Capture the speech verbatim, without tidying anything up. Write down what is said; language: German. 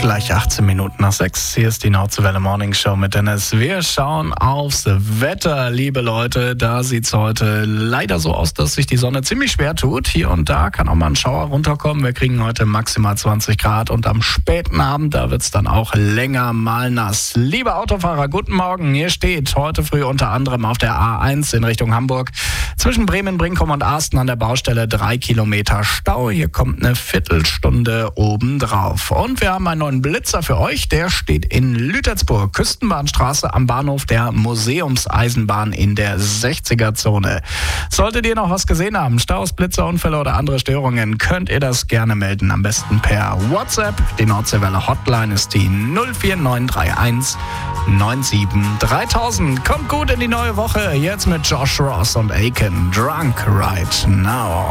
Gleich achtzehn Minuten nach sechs. Hier ist die Nordseewelle Morning Show mit Dennis. Wir schauen aufs Wetter, liebe Leute. Da sieht's heute leider so aus, dass sich die Sonne ziemlich schwer tut. Hier und da kann auch mal ein Schauer runterkommen. Wir kriegen heute maximal zwanzig Grad und am späten Abend, da wird's dann auch länger mal nass. Liebe Autofahrer, guten Morgen. Hier steht heute früh unter anderem auf der A eins in Richtung Hamburg zwischen Bremen, Brinkum und Arsten an der Baustelle drei Kilometer Stau. Hier kommt eine Viertelstunde obendrauf. Und wir haben einen neuen Blitzer für euch. Der steht in Lütersburg, Küstenbahnstraße am Bahnhof der Museumseisenbahn in der sechziger-Zone. Solltet ihr noch was gesehen haben, Staus, Blitzer, Unfälle oder andere Störungen, könnt ihr das gerne melden. Am besten per WhatsApp. Die Nordseewelle Hotline ist die null vier neun drei eins neun sieben dreitausend. Kommt gut in die neue Woche. Jetzt mit Josh Ross und Aiken. Drunk right now.